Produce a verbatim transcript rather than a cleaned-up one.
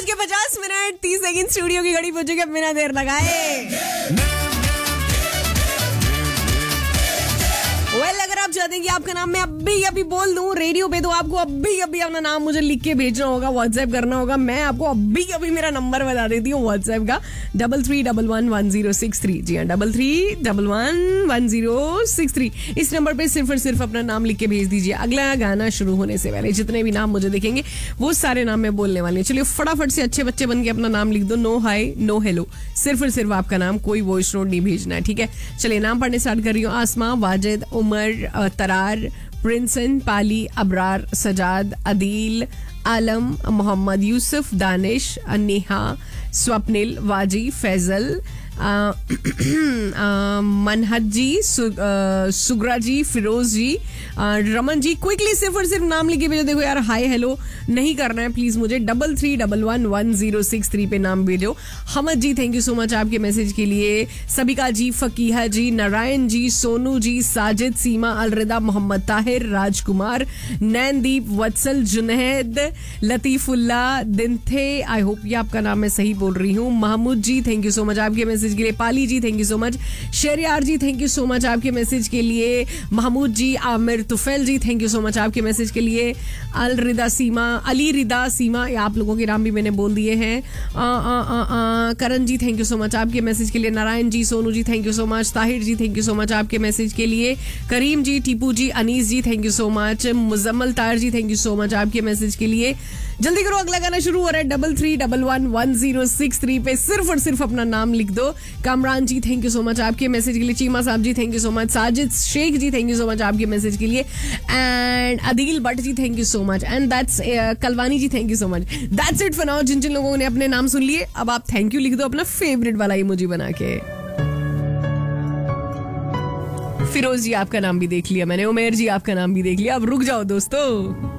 बज के पचास मिनट तीस सेकंड स्टूडियो की घड़ी पहुंचे के बिना देर लगाए। वेल अगर आप चाहते हैं कि आपका नाम मैं अभी अभी बोल दूं रेडियो पे, तो आपको अभी अभी अपना नाम मुझे लिख के भेजना होगा, व्हाट्सएप करना होगा। मैं आपको अभी अभी मेरा नंबर बता देती हूँ व्हाट्सएप का, double three double one one zero six three. जी हाँ, double three double one one zero six three. इस नंबर पे सिर्फ और सिर्फ अपना नाम लिख के भेज दीजिए। अगला गाना शुरू होने से पहले जितने भी नाम मुझे दिखेंगे वो सारे नाम मैं बोलने वाली हूँ। चलिए फटाफट से अच्छे बच्चे बन के अपना नाम लिख दो। नो हाई नो हेलो, सिर्फ और सिर्फ आपका नाम, कोई वॉइस नोट नहीं भेजना है, ठीक है। चलिए नाम पढ़ने स्टार्ट कर रही हूँ। आसमा, वाजिद, उमर, तरार, प्रिंसन, पाली, अबरार, सजाद, अदील, आलम, मोहम्मद, यूसुफ, दानिश, नेहा, स्वप्निल, वाजी, फैजल, मनहत जी, सुगरा जी, फिरोज जी, रमन जी। क्विकली सिर्फ और सिर्फ नाम लिखे भेजो। देखो यार, हाय हेलो नहीं करना है प्लीज मुझे। Double three double one one zero six three पे नाम भेजो। हमद जी, थैंक यू सो मच आपके मैसेज के लिए। सबिका जी, फकीहा जी, नारायण जी, सोनू जी, साजिद, सीमा, अलरिदा, मोहम्मद ताहिर, राजकुमार, नैनदीप, वत्सल, जुनैद, लतीफुल्ला, दिनथे, आई होप ये आपका नाम मैं सही बोल रही हूँ। महमूद जी, थैंक यू सो मच आपके मैसेज के लिए। पाली जी, thank you so much. Sheriyar ji, thank you so much आपके मैसेज के लिए। महमूद जी, आमिर, तुफैल जी, थैंक यू सो मच आपके मैसेज के लिए। अल रिदा सीमा, अली रिदा सीमा, आप लोगों के नाम भी मैंने बोल दिए हैं। आ, आ, आ, आ, करण जी, थैंक यू सो मच आपके मैसेज के लिए। Narayan ji, Sonu ji, thank you so much. Tahir ji, thank you so much आपके मैसेज के लिए। करीम जी, टीपू जी, अनीस जी, thank you so much. Muzammil Tahir ji, thank you so much आपके मैसेज के लिए। जल्दी करो, अगला गाना शुरू हो रहा है। Double three double one one zero six three पे सिर्फ और सिर्फ अपना नाम लिख दो। कामरान जी, थैंक यू सो मच आपके मैसेज के लिए। चीमा साहब जी, thank you so much. Sajid Sheikh ji, thank you so much आपके मैसेज के लिए। And Adeel Bhatt ji, thank you so much. And that's Kalwani ji, thank you so much. That's it for now. जिन जिन लोगों ने अपने नाम सुन लिए, अब आप थैंक यू लिख दो अपना फेवरेट वाला इमोजी बना के। फिरोज जी, आपका नाम भी देख लिया मैंने। उमेर जी, आपका नाम भी देख लिया। अब रुक जाओ दोस्तों।